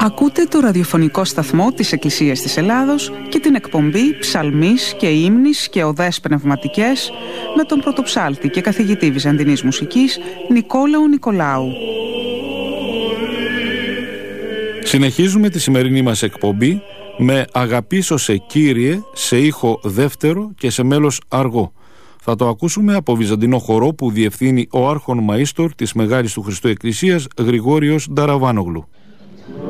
Ακούτε το ραδιοφωνικό σταθμό της Εκκλησίας της Ελλάδος και την εκπομπή «Ψαλμής και ύμνης και οδές πνευματικές» με τον πρωτοψάλτη και καθηγητή βυζαντινής μουσικής Νικόλαο Νικολάου. Συνεχίζουμε τη σημερινή μας εκπομπή με «Αγαπήσω σε Κύριε» σε ήχο δεύτερο και σε μέλος αργό. Θα το ακούσουμε από βυζαντινό χορό που διευθύνει ο άρχον μαΐστορ της Μεγάλης του Χριστού Εκκλησίας Γρηγόριος Νταραβάνογλου.